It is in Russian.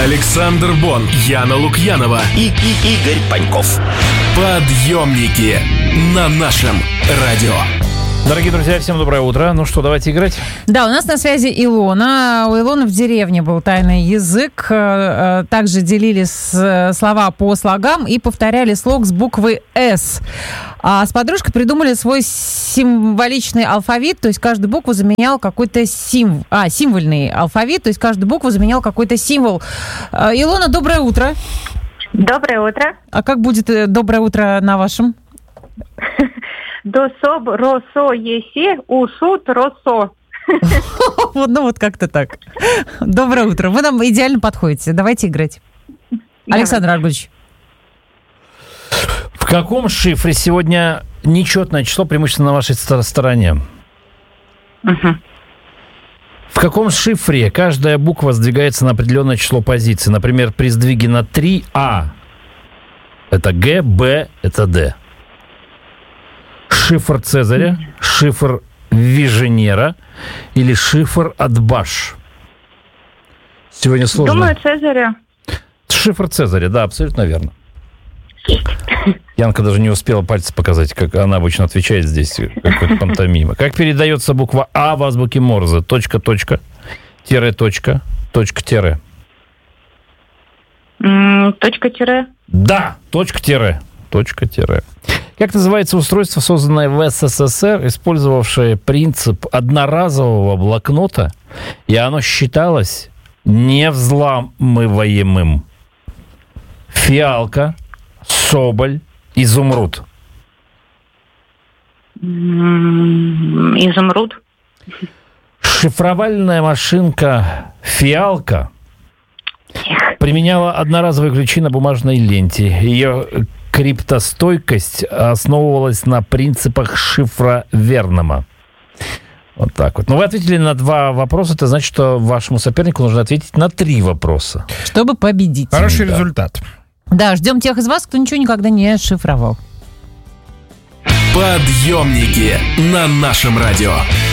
Александр Бон, Яна Лукьянова и Игорь Паньков. Подъемники на нашем радио. Дорогие друзья, всем доброе утро. Ну что, давайте играть? Да, у нас на связи Илона. У Илоны в деревне был тайный язык. Также делили слова по слогам и повторяли слог с буквы «С». А с подружкой придумали свой символичный алфавит, то есть каждую букву заменял какой-то символьный алфавит, то есть каждую букву заменял какой-то символ. Илона, доброе утро. Доброе утро. А как будет доброе утро на вашем? Дособ, росо, еси, усут, росо. Ну вот как-то так. Доброе утро. Вы нам идеально подходите. Давайте играть. Александр Аргунович. В каком шифре сегодня нечетное число преимущественно на вашей стороне? В каком шифре каждая буква сдвигается на определенное число позиций? Например, при сдвиге на 3А это Г, Б это Д. Шифр Цезаря, шифр Виженера или шифр Атбаш? Сегодня сложно. Думаю, Цезаря. Шифр Цезаря, да, абсолютно верно. Янка даже не успела пальцы показать, как она обычно отвечает здесь, как пантомима. Как передается буква А в азбуке Морзе? Точка, точка, тире, точка, точка, тире. Точка, тире. Да, точка, тире. Точка, тире. Как называется устройство, созданное в СССР, использовавшее принцип одноразового блокнота, и оно считалось невзламываемым? Фиалка, соболь, изумруд. Изумруд. Шифровальная машинка «Фиалка» применяла одноразовые ключи на бумажной ленте. Ее криптостойкость основывалась на принципах шифра Вернома. Вот так вот. Но вы ответили на 2 вопроса. Это значит, что вашему сопернику нужно ответить на 3 вопроса. Чтобы победить. Хороший результат. Да, ждем тех из вас, кто ничего никогда не шифровал. Подъемники на нашем радио.